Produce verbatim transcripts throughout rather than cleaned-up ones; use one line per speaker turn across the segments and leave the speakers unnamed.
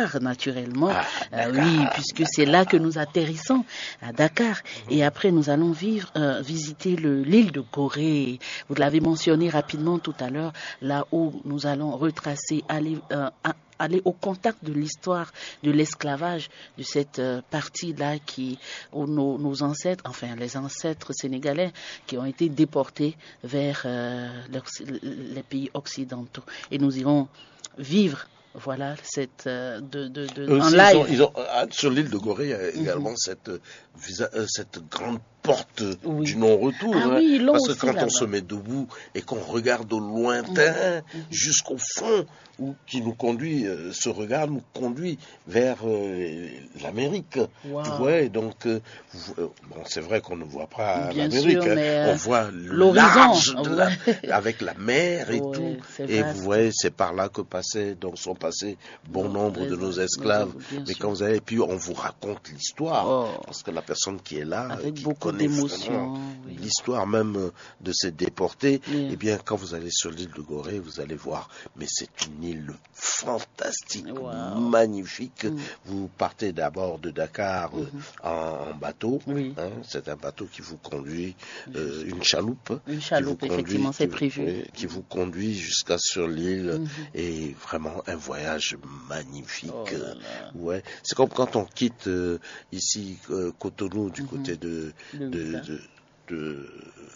Dakar, naturellement.
Ah,
Euh,
Dakar.
oui, puisque c'est là que nous atterrissons, à Dakar. Et après, nous allons vivre, euh, visiter le- l'île de Gorée. Vous l'avez mentionné rapidement tout à l'heure, là où nous allons retracer, aller, euh, à- aller au contact de l'histoire de l'esclavage, de cette euh, partie-là qui, où nos, nos ancêtres, enfin les ancêtres sénégalais qui ont été déportés vers euh, l'Occ- les pays occidentaux. Et nous irons vivre, voilà, cette, euh, de, de, de,
Eux
en
aussi,
live.
ils ont, ils ont, ah, sur l'île de Gorée, il y a également
Mhm.
cette, euh, visa- euh, cette grande porte
Oui.
du non-retour.
Ah
hein.
oui, ils l'ont
Parce que
aussi
quand on
là-bas.
se met debout et qu'on regarde au lointain,
Mhm.
jusqu'au fond, où, qui nous conduit, euh, ce regard nous conduit vers euh, l'Amérique.
Wow.
Tu vois, et donc, euh, vous- euh, bon, c'est vrai qu'on ne voit pas
Bien
l'Amérique.
sûr,
hein.
mais, euh,
On voit le
l'horizon.
large de la,
Ouais.
avec la mer et
Ouais,
tout.
c'est
Et
vaste.
vous voyez, c'est par là que passaient, donc sont passés bon
Non,
nombre de
les-
nos
les-
esclaves.
bien
Mais
sûr.
quand vous allez, puis on vous raconte l'histoire,
Oh.
parce que la personne qui est là,
Avec
qui
beaucoup
connaît
d'émotion,
vraiment
oui.
l'histoire même euh, de ces déportés,
Oui.
eh bien, quand vous allez sur l'île de Gorée, vous allez voir, mais c'est une île fantastique,
Wow.
magnifique.
Mm.
Vous partez d'abord de Dakar euh, en, en bateau.
Oui.
Hein, c'est un bateau qui vous conduit, euh, une chaloupe.
Une
qui
chaloupe,
vous conduit-
effectivement, c'est
qui-
prévu.
oui, qui vous conduit jusqu'à sur l'île.
Mhm.
Et vraiment un voyage magnifique.
Oh là là.
Ouais, c'est comme quand on quitte euh, ici euh, Cotonou du
Mhm.
côté de
Le
de,
Ouida.
de, de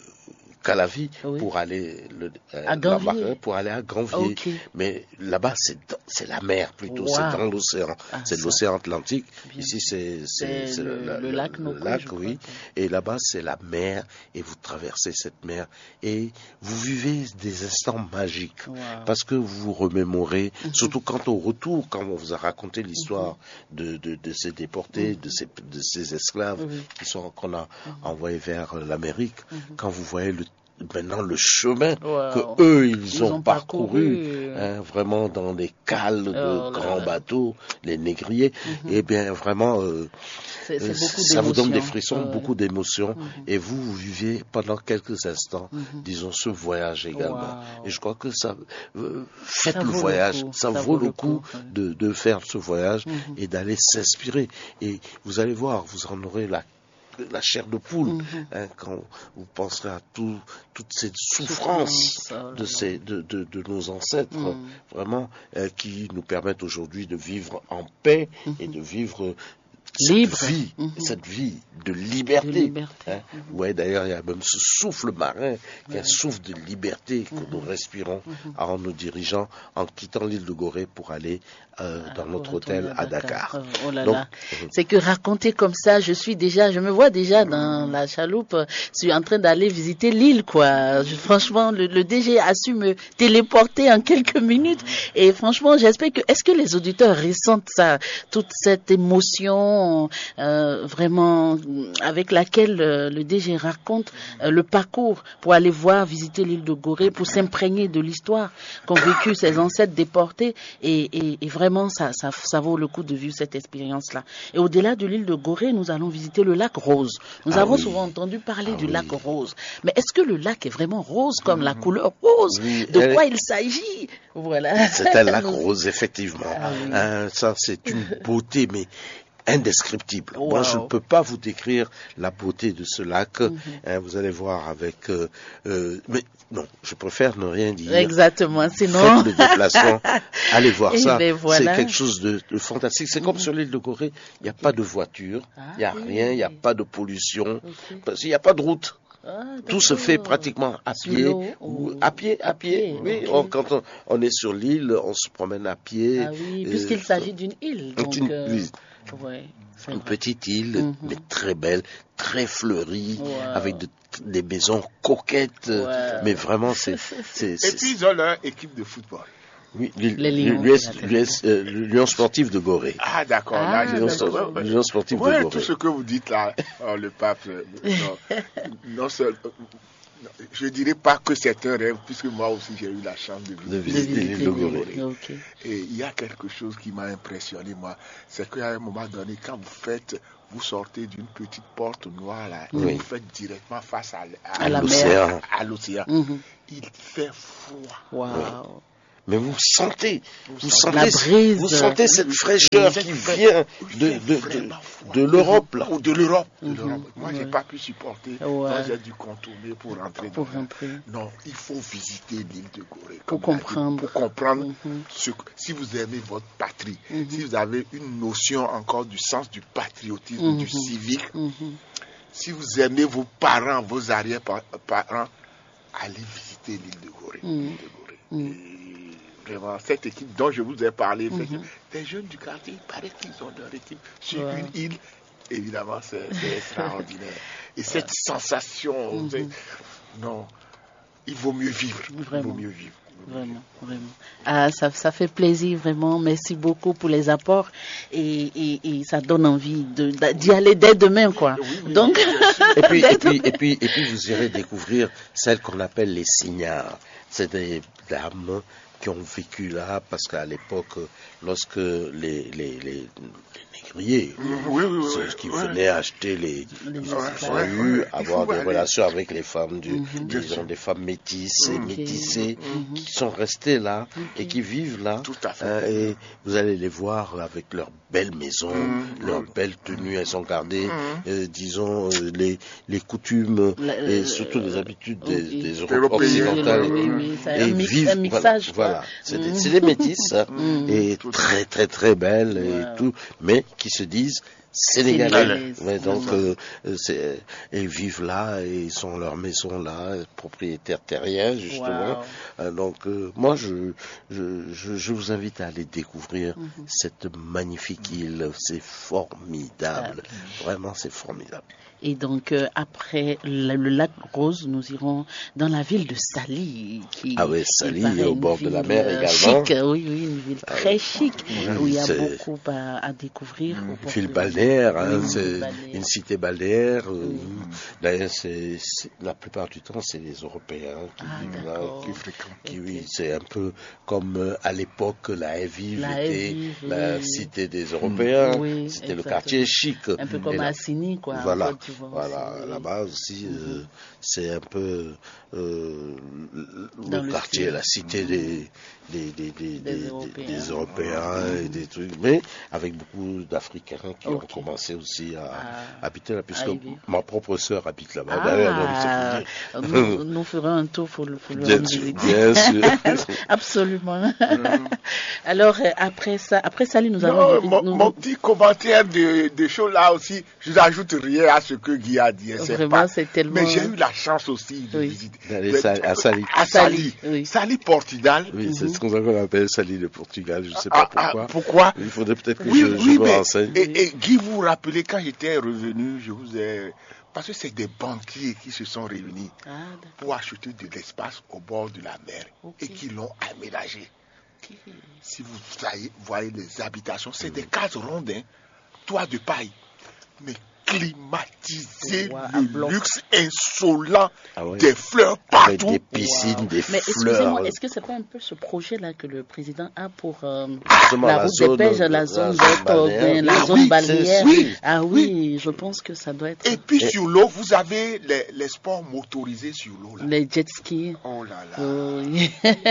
Calavi
Oui.
pour aller le, euh,
À Granvier.
là-bas, pour aller à Granvier.
Ok.
Mais là-bas c'est dans- c'est la mer plutôt,
Wow.
c'est dans l'océan,
Ah,
c'est
ça.
l'océan Atlantique.
Bien.
Ici c'est
C'est
c'est
le-
la-
le
la-
lac
le
Noko,
lac,
je crois.
oui. Et là-bas c'est la mer et vous traversez cette mer et vous vivez des instants magiques.
Wow.
Parce que vous vous remémorez,
Mhm.
surtout quand au retour, quand on vous a raconté l'histoire de, de, de ces déportés,
Mhm.
de, ces, de ces esclaves
Oui.
qui sont qu'on a
Mhm.
envoyés vers euh, l'Amérique,
Mhm.
quand vous voyez le, maintenant le chemin
Wow.
que eux ils,
Ils
ont,
ont
parcouru,
parcouru.
hein, vraiment dans les cales de
Oh là
grands
là.
bateaux, les négriers,
Mhm.
et bien vraiment euh,
C'est c'est
euh,
beaucoup
ça vous donne des
d'émotions.
frissons,
Ouais.
beaucoup d'émotions,
Mhm.
et vous, vous vivez pendant quelques instants,
Mhm.
disons, ce voyage également.
Wow.
Et je crois que ça, euh, faites
Ça
le
vaut le
voyage,
coup.
ça, vaut le coup,
ouais.
de, de faire ce voyage
Mhm.
et d'aller s'inspirer. Et vous allez voir, vous en aurez la la chair de poule,
Mhm.
hein, quand vous penserez à tout, toutes ces souffrances
Souffrance, oh là
de,
là.
ces, de, de, de nos ancêtres,
Mhm.
vraiment, euh, qui nous permettent aujourd'hui de vivre en paix
Mhm.
et de vivre
Libre.
cette vie,
Mhm.
cette vie de liberté.
De liberté.
Hein.
Mhm.
Ouais, d'ailleurs, il y a même ce souffle marin, qui est un
Ouais.
souffle de liberté que nous respirons en nous dirigeant, en quittant l'île de Gorée pour aller euh,
Ah,
dans
pour
notre
retourner
hôtel à Dakar.
Oh, oh là
Donc,
là.
euh,
C'est que raconter comme ça, je suis déjà, je me vois déjà dans la chaloupe, euh, je suis en train d'aller visiter l'île, quoi. Je- franchement, le, le D G a su me téléporter en quelques minutes. Et franchement, j'espère que, est-ce que les auditeurs ressentent ça, toute cette émotion, euh, vraiment, avec laquelle euh, le D G raconte euh, le parcours pour aller voir, visiter l'île de Gorée, pour s'imprégner de l'histoire qu'ont vécu ses ancêtres déportés. Et, et, et vraiment, ça, ça, ça vaut le coup de vivre cette expérience-là. Et au-delà de l'île de Gorée, nous allons visiter le lac Rose. Nous
Ah
avons
oui.
souvent entendu parler
Ah
du
oui.
lac Rose. Mais est-ce que le lac est vraiment rose, comme la couleur rose?
Oui,
De
elle-
quoi il s'agit? Voilà.
C'est un lac
Nous-
rose, effectivement.
Ah oui.
Hein, ça, c'est une beauté, mais indescriptible. Moi, je ne
Wow.
peux pas vous décrire la beauté de ce lac. Hein, vous allez voir avec... euh, euh, mais non, je préfère ne rien dire.
Exactement, sinon...
Faites le déplacement, allez voir
Eh
ça.
ben voilà.
C'est quelque chose de, de fantastique. C'est comme sur l'île de Gorée, il n'y a pas de voiture, il
Ah
n'y a
oui.
rien, il n'y a pas de pollution,
Ok.
parce qu'il n'y a pas de route.
Ah,
Tout se fait
d'accord.
pratiquement à
Sur
pied,
l'eau
ou
ou-
à pied, à
à
pied.
pied,
Oui,
ok.
on- quand on, on est sur l'île, on se promène à pied.
Ah oui,
Euh,
puisqu'il s'agit d'une île. Donc,
une-
euh,
oui.
ouais, c'est
Une
vrai.
petite île,
Mhm.
mais très belle, très fleurie,
Wow.
avec de- des maisons coquettes.
Wow.
Mais vraiment, c'est... c'est-
Et
c'est-
puis ils ont leur équipe de football.
oui, l'U-
Les Lions,
l'U S
la
l'U S euh, l'Union sportive de Gorée.
Ah d'accord,
Ah,
là je
L'Union
d'accord.
sportive- l'Union sportive de
Ouais,
Gorée.
tout ce que vous dites là, oh, le pape, euh, non, non seul, euh, non, je dirais pas que c'est un rêve, puisque moi aussi j'ai eu la chance de
De
visiter.
visiter l'île de Gorée.
Ok.
Et il y a quelque chose qui m'a impressionné, moi, c'est qu'à un moment donné, quand vous faites, vous sortez d'une petite porte noire là,
Oui.
et vous faites directement face à, l-
À la mer.
L'océan.
à l'océan.
Mhm.
Il fait froid.
Wow.
mais vous sentez, vous sentez,
la brise,
vous sentez cette fraîcheur qui vient de, de, de, de l'Europe, là.
Ou de l'Europe.
Mhm.
De l'Europe. Moi, j'ai
Ouais.
pas pu supporter.
Ouais.
Moi, j'ai dû contourner pour rentrer.
Pour
dans-
rentrer.
Non, il faut visiter l'île de Gorée.
Pour
comme il a dit,
comprendre.
Pour comprendre
Mhm.
ce que- si vous aimez votre patrie,
Mhm.
si vous avez une notion encore du sens du patriotisme,
Mhm.
du civique,
Mhm.
si vous aimez vos parents, vos arrière-parents, allez visiter l'île de Gorée.
Mhm.
L'île de Gorée.
Mhm.
Et vraiment, cette équipe dont je vous ai parlé,
Mhm.
c'est des jeunes du quartier, il paraît qu'ils ont leur équipe sur
Ouais.
une île. Évidemment, c'est c'est extraordinaire. Et cette sensation,
Mhm.
c'est- non, il vaut mieux vivre. Il
Vraiment.
vaut mieux vivre.
Vraiment, vraiment. Ah, ça, ça fait plaisir, vraiment. Merci beaucoup pour les apports. Et, et, et ça donne envie de- de- d'y aller dès demain, quoi.
Oui, oui,
Donc,
bien sûr.
Et puis,
dès
et, puis,
demain.
et, puis, et puis, vous irez découvrir celles qu'on appelle les signards. C'est des dames qui ont vécu là, parce qu'à l'époque, lorsque les, les, les, les négriers,
Oui, oui, oui,
ceux
oui,
qui
oui.
venaient acheter les...
Les
Ils
esclaves.
ont
Ouais,
eu
ouais,
à
il faut
avoir des
aller.
relations avec les femmes, du,
Mhm.
Bien
disons,
sûr.
des femmes métisses et
Mhm.
métissées,
Mhm.
qui sont restées là
Ok.
et qui vivent là.
Tout à fait.
Hein, et vous allez les voir avec leurs belles maisons,
Mhm.
leurs belles tenues, elles sont gardées,
Mhm.
euh, disons, euh, les, les coutumes
La-
et
euh,
surtout les habitudes des,
oui.
des Européens
Européens.
occidentales.
Oui,
et-
oui, c'est
et
un mix-
vivent-
un mixage,
Voilà,
quoi.
voilà. c'est des,
Mhm.
c'est des métisses hein,
Mhm.
et
Tout à
très très très belles et
Wow.
tout, mais qui se disent sénégalais.
Sénégalaises.
Ouais, donc
Mhm.
euh, euh, c'est, et ils vivent là et ils sont leur maison là, propriétaires terriens justement.
Wow.
Euh, donc euh, moi je, je, je, je vous invite à aller découvrir
Mhm.
cette magnifique île, c'est formidable, vraiment c'est formidable.
Et donc, euh, après le, le lac Rose, nous irons dans la ville de Sali. Qui,
Ah ouais,
il
Sali,
paraît
au
une
bord de la
ville,
mer
euh,
également.
Chic, oui, oui, une ville
Ah
très
oui.
chic,
Oui,
où il y a
c'est-
beaucoup à, à découvrir. au bord
Ville
de-
balnéaire, hein,
Oui, une
c'est
ville balnéaire.
une cité balnéaire. euh,
Oui.
D'ailleurs, c'est, c'est- la plupart du temps, c'est les Européens qui
Ah,
vivent là,
d'accord.
qui,
Qui fréquentent.
qui,
Ok.
oui, c'est un peu comme euh, à l'époque la Evive
La
était
Evive,
la
oui.
cité des Européens,
Oui,
c'était le
exactement.
quartier chic.
Un peu
Et
comme
là-
à Assini, quoi. en
Voilà,
Côte d'Ivoire
voilà,
aussi, oui.
là-bas aussi, euh, c'est un peu euh,
Dans
le
le
quartier,
style.
la cité des, des, des, des,
Des
des-
Européens.
des Européens et des trucs, mais avec beaucoup d'Africains qui
Ok.
ont commencé aussi à
À-
habiter là, puisque
à y vivre.
ma propre sœur habite là-bas. D'ailleurs, donc, c'est
Ah,
pour dire.
nous, nous ferons un tour pour le, pour le
Bien
rendre
sûr,
visite.
bien sûr.
Absolument. Alors, euh, après ça, après Sali, nous allons...
Non,
nous-
mon,
nous-
mon petit commentaire de, de choses là aussi, je n'ajoute rien à ce que Guy a dit. hein, c'est
Vraiment,
pas-
c'est tellement...
Mais j'ai eu la chance aussi de
Oui.
visiter.
D'aller
Mais-
sa- à Sali.
À Sali.
Oui.
Sali, Portugal.
Oui, c'est
Mhm.
ce qu'on appelle Sali de Portugal, je ne sais
Ah,
pas
ah,
pourquoi.
pourquoi
Il faudrait peut-être que
Oui,
je, je
oui,
me
mais
renseigne.
et, et Guy, vous vous rappelez quand j'étais revenu, je vous ai... Parce que c'est des banquiers qui se sont réunis
Ah, d'accord.
pour acheter de l'espace au bord de la mer
Ok.
et qui l'ont aménagé.
Ok.
Si vous voyez, voyez les habitations, c'est des cases rondes, hein, toits de paille, mais climatisé,
Ouais, à
le
bloc.
luxe insolent,
Ah ouais.
des fleurs
Avec
partout.
des piscines,
Wow.
des
Mais
fleurs.
excusez-moi, est-ce que c'est pas un peu ce projet-là que le président a pour euh,
Justement,
la
la
route
zone-
des pêches, la
la
zone
zone
d'Otto,
balnéaire.
la
Ah
zone
oui,
balnéaire?
c'est- oui.
Ah oui, je pense que ça doit être
Et puis
Et-
sur l'eau, vous avez les, les sports motorisés sur l'eau. là.
les jet skis.
Oh là là.
Oh, oui.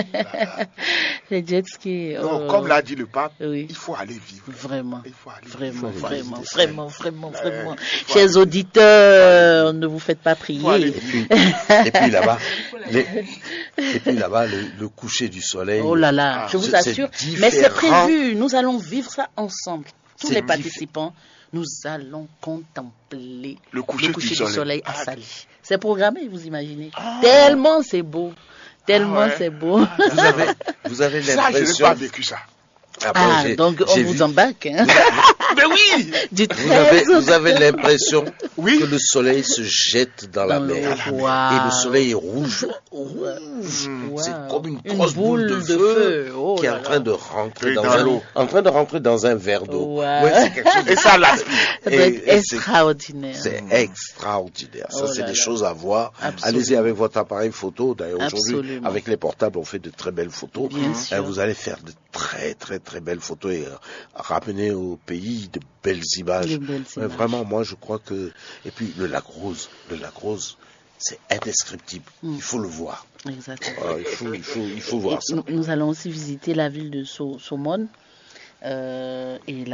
Les jet skis.
Non,
oh.
comme l'a dit le pape,
Oui.
il faut aller vivre.
Vraiment.
Il faut aller
Vraiment,
vivre.
vraiment,
Il faut
vraiment,
aller
vraiment,
vivre.
vraiment.
Ouais, il faut
Chers
aller
auditeurs, ne vous faites pas
faut aller
prier.
Et puis, et puis là-bas, les- et puis là-bas, le, le coucher du soleil.
Oh là là,
Ah,
je vous
c'est- c'est
assure. Mais c'est
différent.
prévu, nous allons vivre ça ensemble. Tous
C'est
les
diff-
participants, nous allons contempler
Le coucher du
du
soleil.
soleil à
Ah,
Sali. C'est programmé, vous imaginez.
Ah.
Tellement c'est beau. Tellement
Ah ouais.
c'est beau.
Vous avez, vous avez
Ça, je n'ai
l'impression.
pas vécu ça.
Après,
Ah,
j'ai-
donc on
j'ai
vous
vu-
embarque. Hein.
Mais oui.
Du
Vous avez,
treize
vous avez l'impression
Oui.
que le soleil se jette dans la
dans
mer.
l'eau.
Et
Waouh.
le soleil est rouge. Rouge.
Waouh.
C'est comme une
Une
grosse boule,
boule
de
de
feu,
feu. Oh
qui est
là
en
là.
train de rentrer
Et
dans,
dans
un,
l'eau.
en train de rentrer dans un verre d'eau.
Waouh.
Ouais, c'est quelque chose.
Et ça, là.
Ça doit
Et-
être
et c'est-
extraordinaire.
C'est extraordinaire. Ça,
Oh
c'est
là
des
là.
choses à voir.
Absolument.
Allez-y avec votre appareil photo. D'ailleurs, aujourd'hui,
Absolument.
avec les portables, on fait de très belles photos.
Bien
Euh,
sûr.
Vous allez faire de très, très, très belles photos et euh, ramener au pays de belles images.
De belles
Mais
images.
vraiment, moi, je crois que... Et puis, le lac Rose. Le lac Rose, c'est indescriptible. Mm. Il faut le voir.
Exactement.
Euh, il, faut, il, faut, il faut voir
et
ça.
Nous, nous allons aussi visiter la ville de so Somone. Euh, et